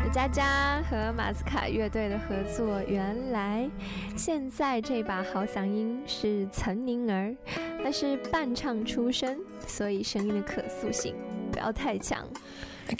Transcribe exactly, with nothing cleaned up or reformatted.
佳佳和马斯卡乐队的合作，原来现在这把好嗓音是岑宁儿，她是伴唱出身，所以声音的可塑性不要太强。